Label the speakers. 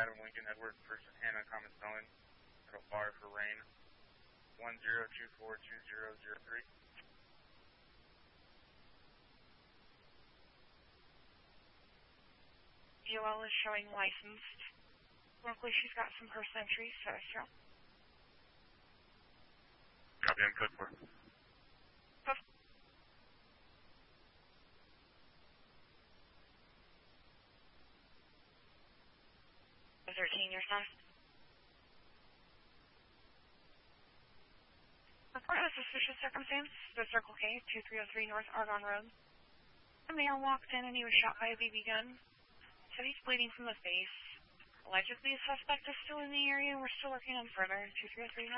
Speaker 1: Adam Lincoln Edward versus Hannah Common Spelling. At a bar for rain. 10242003.
Speaker 2: DOL is showing licensed. Luckily, she's got some her entries, so sure.
Speaker 1: Copy, I'm code 4.
Speaker 2: 13, your son. Report a suspicious circumstance. The Circle K, 2303 North Argonne Road. A male walked in and he was shot by a BB gun. Said he's bleeding from the face. Allegedly, a suspect is still in the area and we're still working on further. 2303 North.